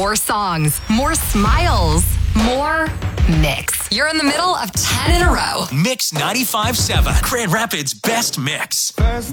More songs, more smiles, more mix. You're in the middle of 10 in a row. Mix 95.7, Grand Rapids' best mix.